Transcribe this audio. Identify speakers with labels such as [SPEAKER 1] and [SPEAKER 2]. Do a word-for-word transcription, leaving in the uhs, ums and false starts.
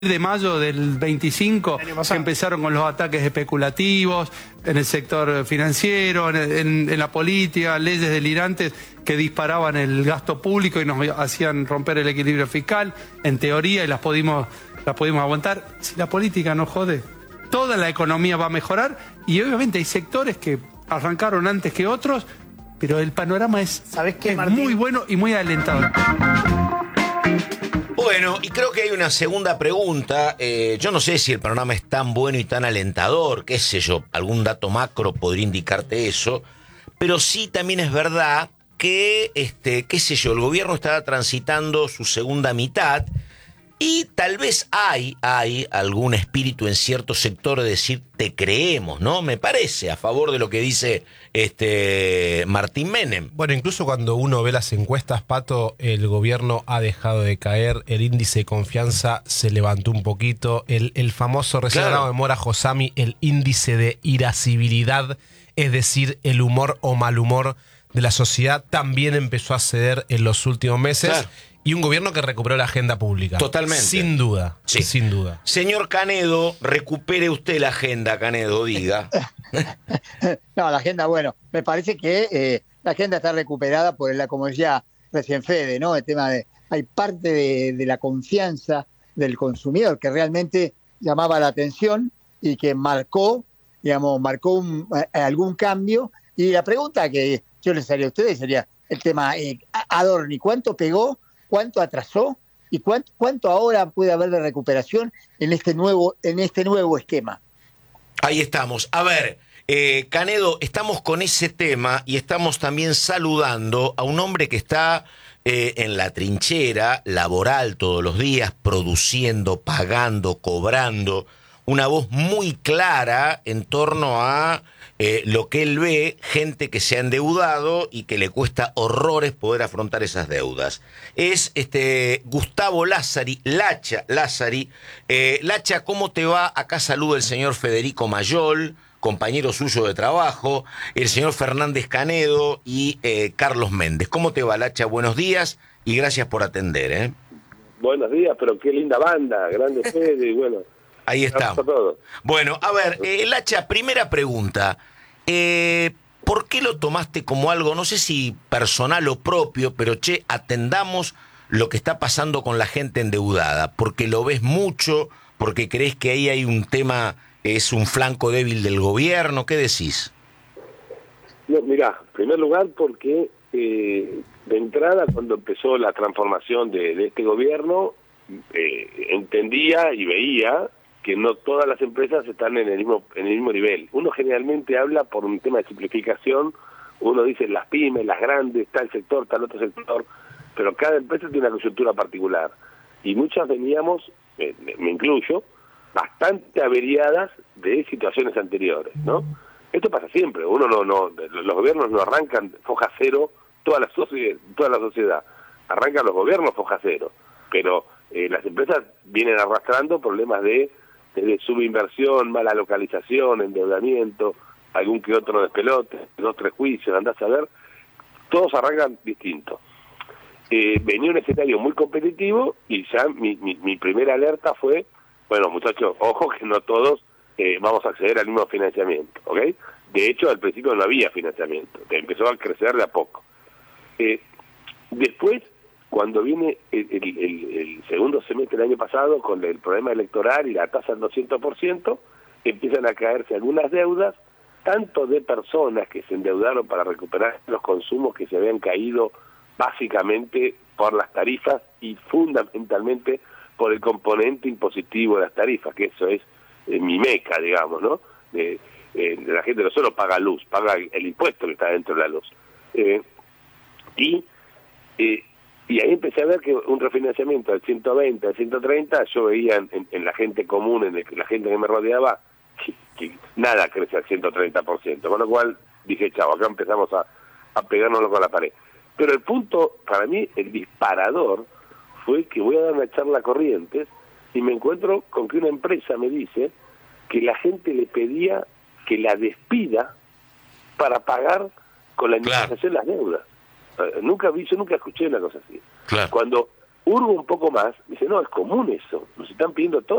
[SPEAKER 1] de mayo del veinticinco, que empezaron con los ataques especulativos en el sector financiero, en, en, en la política, leyes delirantes que disparaban el gasto público y nos hacían romper el equilibrio fiscal, en teoría, y las pudimos, las pudimos aguantar. Si la política no jode, toda la economía va a mejorar, y obviamente hay sectores que arrancaron antes que otros, pero el panorama es,
[SPEAKER 2] ¿Sabés qué,
[SPEAKER 1] es
[SPEAKER 2] Martín?
[SPEAKER 1] muy bueno y muy alentador.
[SPEAKER 3] Bueno, y creo que hay una segunda pregunta. Eh, yo no sé si el panorama es tan bueno y tan alentador, qué sé yo, algún dato macro podría indicarte eso, pero sí también es verdad que, este, qué sé yo, el gobierno está transitando su segunda mitad y tal vez hay, hay algún espíritu en cierto sector de decir, te creemos, ¿no? Me parece, a favor de lo que dice este Martín Menem.
[SPEAKER 4] Bueno, incluso cuando uno ve las encuestas, Pato, el gobierno ha dejado de caer, el índice de confianza se levantó un poquito, el, el famoso, recién
[SPEAKER 3] Claro.
[SPEAKER 4] hablado de Mora Josami, el índice de irascibilidad, es decir, el humor o mal humor de la sociedad, también empezó a ceder en los últimos meses.
[SPEAKER 3] Claro.
[SPEAKER 4] Y un gobierno que recuperó la agenda pública.
[SPEAKER 3] Totalmente.
[SPEAKER 4] Sin duda,
[SPEAKER 3] Sí.
[SPEAKER 4] sin duda.
[SPEAKER 3] Señor Canedo, recupere usted la agenda, Canedo, diga.
[SPEAKER 2] No, la agenda, bueno, me parece que eh, la agenda está recuperada por la, como decía recién Fede, ¿no? El tema de, hay parte de, de la confianza del consumidor que realmente llamaba la atención y que marcó, digamos, marcó un, eh, algún cambio. Y la pregunta que yo les haría a ustedes sería el tema, eh, Adorni, ¿cuánto pegó? ¿Cuánto atrasó? ¿Y cuánto, cuánto ahora puede haber de recuperación en este nuevo, en este nuevo esquema?
[SPEAKER 3] Ahí estamos. A ver, eh, Canedo, estamos con ese tema y estamos también saludando a un hombre que está eh, en la trinchera laboral todos los días, produciendo, pagando, cobrando, una voz muy clara en torno a eh, lo que él ve, gente que se ha endeudado y que le cuesta horrores poder afrontar esas deudas. Es este Gustavo Lázari, Lacha Lázari. Eh, Lacha, ¿cómo te va? Acá saluda el señor Federico Mayol, compañero suyo de trabajo, el señor Fernández Canedo y eh, Carlos Méndez. ¿Cómo te va, Lacha? Buenos días y gracias por atender, ¿eh?
[SPEAKER 5] Buenos días, pero qué linda banda, grande Fede, y bueno.
[SPEAKER 3] Ahí está. Bueno, a ver, eh, Lacha, primera pregunta. Eh, ¿Por qué lo tomaste como algo, no sé si personal o propio, pero che, atendamos lo que está pasando con la gente endeudada? ¿Porque lo ves mucho? ¿Porque crees que ahí hay un tema, es un flanco débil del gobierno? ¿Qué decís?
[SPEAKER 5] No, mirá, en primer lugar porque eh, de entrada cuando empezó la transformación de, de este gobierno, eh, entendía y veía que no todas las empresas están en el mismo en el mismo nivel. Uno generalmente habla por un tema de simplificación, uno dice las pymes, las grandes, tal sector, tal otro sector, pero cada empresa tiene una coyuntura particular. Y muchas veníamos, eh, me incluyo, bastante averiadas de situaciones anteriores, ¿no? Esto pasa siempre, uno no, no, los gobiernos no arrancan foja cero toda la sociedad, toda la sociedad, arrancan los gobiernos foja cero, pero eh, las empresas vienen arrastrando problemas de de subinversión, mala localización, endeudamiento, algún que otro despelote, dos, tres juicios, andás a ver, todos arrancan distinto. Eh, venía un escenario muy competitivo y ya mi, mi, mi primera alerta fue, bueno muchachos, ojo que no todos eh, vamos a acceder al mismo financiamiento, ¿ok? De hecho al principio no había financiamiento, empezó a crecer de a poco. Eh, después, cuando viene el, el, el, el segundo semestre del año pasado, con el problema electoral y la tasa del doscientos por ciento, empiezan a caerse algunas deudas, tanto de personas que se endeudaron para recuperar los consumos que se habían caído básicamente por las tarifas y fundamentalmente por el componente impositivo de las tarifas, que eso es eh, mi meca, digamos, ¿no? Eh, eh, la gente no solo paga luz, paga el, el impuesto que está dentro de la luz. Eh, y... Eh, Y ahí empecé a ver que un refinanciamiento del ciento veinte, del ciento treinta, yo veía en, en, en la gente común, en el, la gente que me rodeaba, que, que nada crece al ciento treinta por ciento. Con lo cual dije, chao, acá empezamos a, a pegárnoslo con la pared. Pero el punto, para mí, el disparador, fue que voy a dar una charla a Corrientes y me encuentro con que una empresa me dice que la gente le pedía que la despida para pagar con la indemnización las deudas. Uh, nunca vi, yo nunca escuché una cosa así.
[SPEAKER 3] Claro.
[SPEAKER 5] Cuando hurgo un poco más, dice, no, es común eso, nos están pidiendo todo.